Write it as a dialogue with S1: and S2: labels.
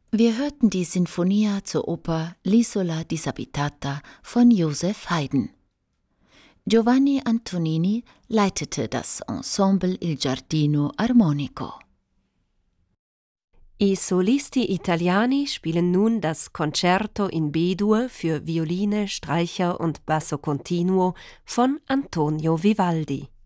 S1: Wir hörten die Sinfonia zur Oper L'Isola disabitata von Joseph Haydn. Giovanni Antonini leitete das Ensemble Il Giardino Armonico.
S2: I Solisti Italiani spielen nun das Concerto in B-Dur für Violine, Streicher und Basso Continuo von Antonio Vivaldi.